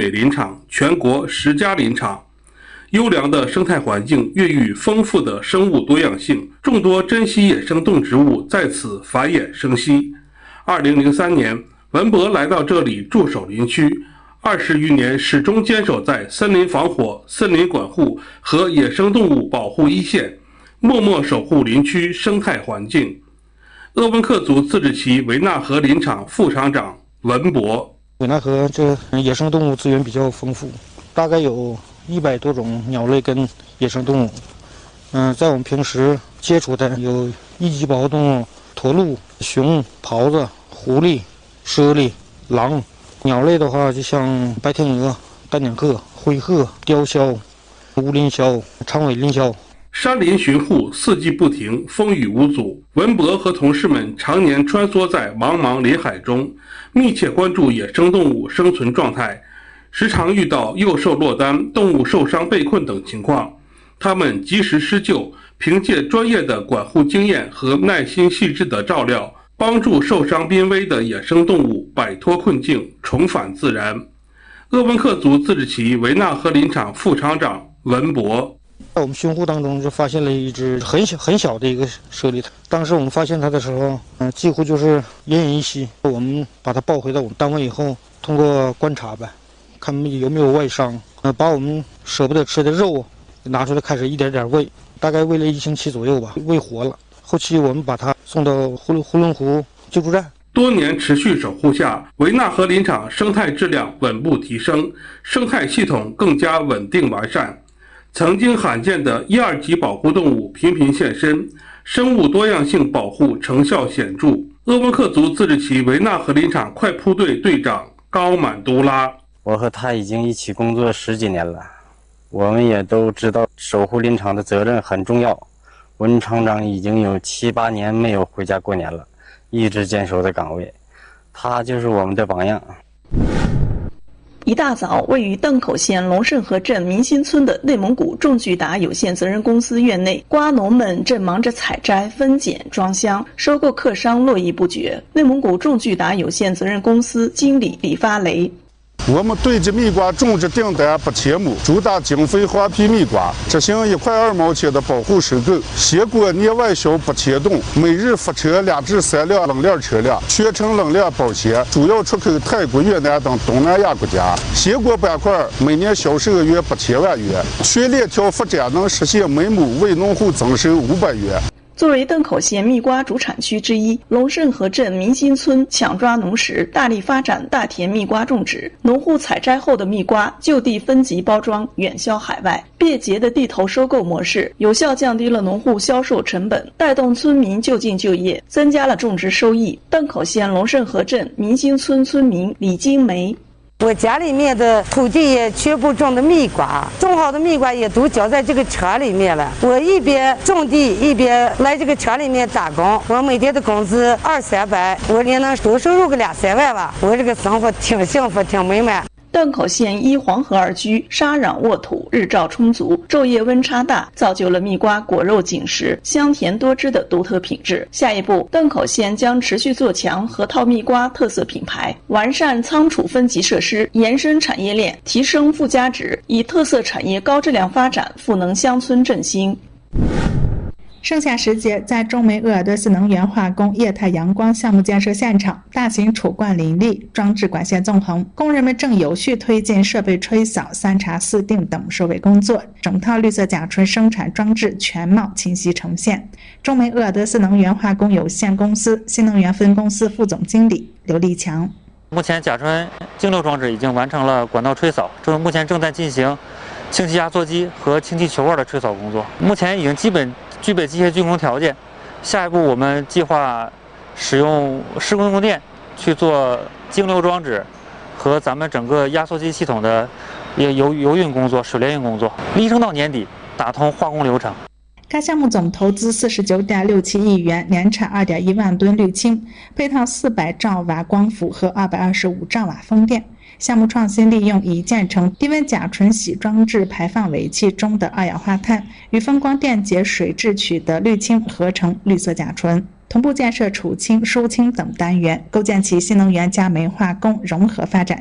美林场，全国10家林场。优良的生态环境孕育丰富的生物多样性，众多珍稀野生动植物在此繁衍生息。2003年，文博来到这里驻守林区，20余年始终坚守在森林防火、森林管护和野生动物保护一线，默默守护林区生态环境。鄂温克族自治旗维纳河林场副厂长文博： 维纳河这野生动物资源比较丰富，大概有100多种鸟类跟野生动物。在我们平时接触的有一级保护动物驼鹿、熊、狍子、狐狸、猞猁、狼。鸟类的话，就像白天鹅、丹顶鹤、灰鹤、雕鸮、乌林鸮、长尾林鸮。 山林巡护四季不停，风雨无阻。文博和同事们常年穿梭在茫茫林海中，密切关注野生动物生存状态，时常遇到幼兽落单、动物受伤被困等情况，他们及时施救，凭借专业的管护经验和耐心细致的照料，帮助受伤濒危的野生动物摆脱困境，重返自然。鄂温克族自治旗维纳河林场副厂长文博： 在我们巡护当中就发现了一只很小的一个猞猁，当时我们发现它的时候，几乎就是奄奄一息。我们把它抱回到我们单位以后，通过观察吧，看有没有外伤，把我们舍不得吃的肉拿出来，开始一点点喂，大概喂了1星期左右吧，喂活了。后期我们把它送到呼伦湖救助站。 多年持续守护下，维纳河林场生态质量稳步提升，生态系统更加稳定完善。曾经罕见的1、2级保护动物频频现身，生物多样性保护成效显著。鄂温克族自治旗维纳河林场快扑队队长高满都拉： 我和他已经一起工作10几年了，我们也都知道守护林场的责任很重要。文厂长已经有7、8年没有回家过年了，一直坚守在岗位，他就是我们的榜样。 一大早，位于邓口县龙胜河镇民心村的内蒙古众巨达有限责任公司院内，瓜农们正忙着采摘、分拣、装箱，收购客商络绎不绝。内蒙古众巨达有限责任公司经理李发雷： 我们对这蜜瓜种植订单不切木，主打经费黄皮蜜瓜，执行1块2毛钱的保护收购，斜锅内外销不切冻，每日发车2至3辆冷链车辆，全程冷链保险，主要出口泰国、越南等东南亚国家。斜锅板块每年销售额约8000万元，全链条发展能实现每亩为农户增收500元。 作为邓口县蜜瓜主产区之一，龙胜河镇民心村抢抓农时，大力发展大田蜜瓜种植。农户采摘后的蜜瓜就地分级包装，远销海外。便捷的地头收购模式，有效降低了农户销售成本，带动村民就近就业，增加了种植收益。邓口县龙胜河镇民心村村民李金梅： 我家里面的土地也全部种的蜜瓜，种好的蜜瓜也都交在这个车里面了。我一边种地一边来这个车里面打工，我每天的工资2、300，我也能多收入个2、3万吧。我这个生活挺幸福，挺美满。 邓口县依黄河而居，沙壤沃土，日照充足，昼夜温差大，造就了蜜瓜果肉紧实、香甜多汁的独特品质。下一步，邓口县将持续做强河套蜜瓜特色品牌，完善仓储分级设施，延伸产业链，提升附加值，以特色产业高质量发展，赋能乡村振兴。 盛夏时节，在中美鄂尔多斯能源化工液态阳光项目建设现场，大型储罐林立，装置管线纵横，工人们正有序推进设备吹扫、3查4定等收尾工作，整套绿色甲醇生产装置全貌清晰呈现。中美鄂尔多斯能源化工有限公司新能源分公司副总经理刘立强： 目前甲醇净流装置已经完成了管道吹扫，目前正在进行氢气压缩机和氢气球罐的吹扫工作，目前已经基本具备机械竣工条件。下一步我们计划使用施工用电去做净流装置和咱们整个压缩机系统的油运工作、水联运工作，力争到年底打通化工流程。 该项目总投资49.67亿元，年产2.1万吨氯氢，配套400兆瓦光伏和225兆瓦风电。项目创新利用已建成低温甲醇洗装置排放尾气中的二氧化碳与风光电解水质取得氯氢合成绿色甲醇，同步建设储氢、输氢等单元，构建起新能源加煤化工融合发展